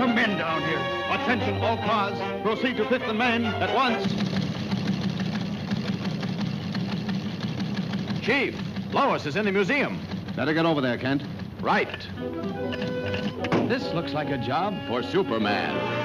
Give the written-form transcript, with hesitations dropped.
some men down here. Attention, all cars. Proceed to Fifth and Main at once. Chief, Lois is in the museum. Better get over there, Kent. Right. This looks like a job for Superman.